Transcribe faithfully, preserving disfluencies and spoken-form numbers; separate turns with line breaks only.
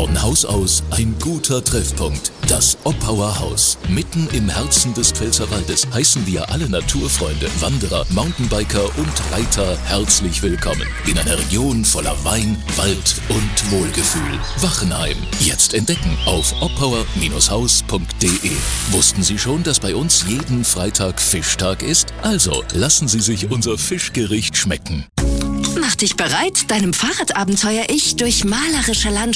Von Haus aus ein guter Treffpunkt. Das Oppauer Haus. Mitten im Herzen des Pfälzerwaldes heißen wir alle Naturfreunde, Wanderer, Mountainbiker und Reiter herzlich willkommen. In einer Region voller Wein, Wald und Wohlgefühl. Wachenheim. Jetzt entdecken auf oppauer Haus punkt de. Wussten Sie schon, dass bei uns jeden Freitag Fischtag ist? Also lassen Sie sich unser Fischgericht schmecken.
Mach dich bereit, deinem Fahrradabenteuer-Ich durch malerische Landschaften